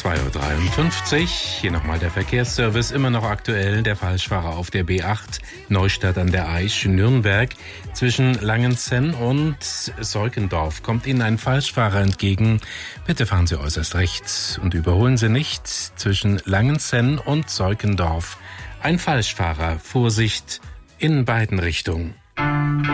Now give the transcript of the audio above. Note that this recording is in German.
2:53 Uhr. Hier nochmal der Verkehrsservice, immer noch aktuell. Der Falschfahrer auf der B8 Neustadt an der Aisch, Nürnberg. Zwischen Langenzenn und Seukendorf kommt Ihnen ein Falschfahrer entgegen. Bitte fahren Sie äußerst rechts und überholen Sie nicht. Zwischen Langenzenn und Seukendorf ein Falschfahrer. Vorsicht in beiden Richtungen.